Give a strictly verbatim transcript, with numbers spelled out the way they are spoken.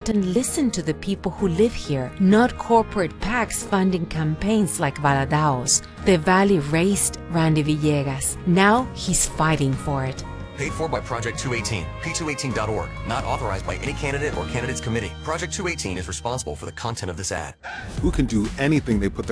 and listen to the people who live here, not corporate PACs funding campaigns like Valadao's. The Valley raised Randy Villegas. Now he's fighting for it. Paid for by Project two eighteen, P two eighteen dot org. Not authorized by any candidate or candidates committee. Project two eighteen is responsible for the content of this ad. Who can do anything they put their